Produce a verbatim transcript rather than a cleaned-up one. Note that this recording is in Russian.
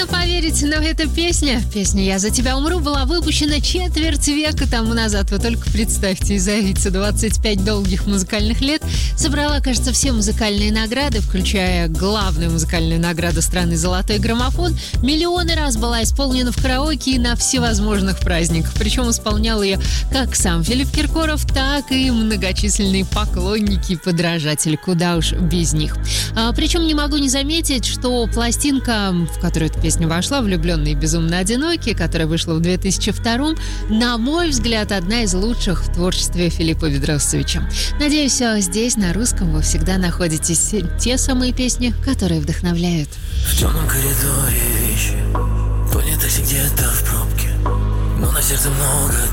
Трудно поверить, но эта песня, песня «Я за тебя умру», была выпущена четверть века тому назад. Вы только представьте, и зовите двадцать пять долгих музыкальных лет собрала, кажется, все музыкальные награды, включая главную музыкальную награду страны «Золотой граммофон». Миллионы раз была исполнена в караоке и на всевозможных праздниках. Причем исполнял ее как сам Филипп Киркоров, так и многочисленные поклонники и подражатели. Куда уж без них. А, причем не могу не заметить, что пластинка, в которую эта песня вошла, «Влюбленные и безумно одинокие», которая вышла в две тысячи втором, на мой взгляд, одна из лучших в творчестве Филиппа Бедросовича. Надеюсь, здесь, на русском, вы всегда находите те самые песни, которые вдохновляют. В темном коридоре вещи, в унитазе где-то в пробке, но на сердце много